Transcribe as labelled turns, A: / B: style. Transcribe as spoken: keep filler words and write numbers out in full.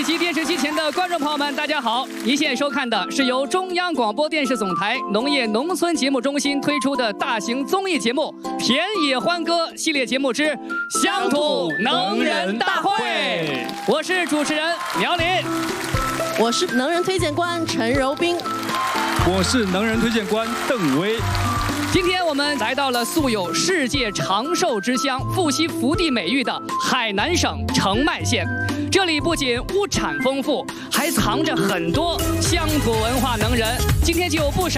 A: 以及电视机前的观众朋友们，大家好！您现在收看的是由中央广播电视总台农业农村节目中心推出的大型综艺节目《田野欢歌》系列节目之乡土能人大会。我是主持人苗林，
B: 我是能人推荐官陈柔斌，
C: 我是能人推荐官邓威。
A: 今天我们来到了素有世界长寿之乡、富硒福地美誉的海南省澄迈县。这里不仅物产丰富，还藏着很多乡土文化能人。今天就有不少